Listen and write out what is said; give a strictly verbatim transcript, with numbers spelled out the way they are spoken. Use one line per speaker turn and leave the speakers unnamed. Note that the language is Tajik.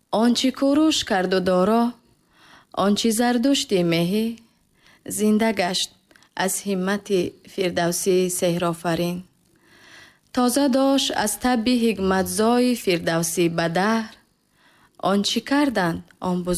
Он чӣ кӯруш карду доро, он чӣ зардушти меҳӣ, зинда гашт аз ҳиммати Фирдавсии сеҳрофарин. Тоза дошт аз табби ҳикматзои Фирдавсӣ ба даҳр. Он чӣ карданд он